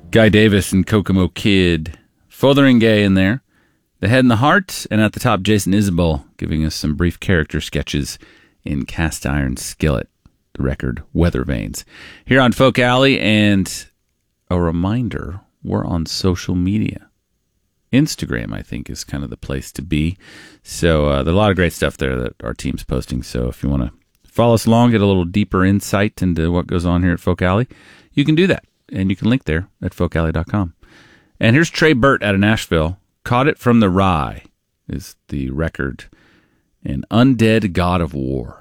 Guy Davis and Kokomo Kid. Fotheringay in there. The Head and the Heart. And at the top, Jason Isbell giving us some brief character sketches in Cast Iron Skillet, the record Weather Vanes. Here on Folk Alley, and a reminder, we're on social media. Instagram, I think, is kind of the place to be. So there's a lot of great stuff there that our team's posting. So if you want to follow us along, get a little deeper insight into what goes on here at Folk Alley, you can do that. And you can link there at folkalley.com. And here's Trey Burt out of Nashville. Caught It from the Rye is the record. An Undead God of War.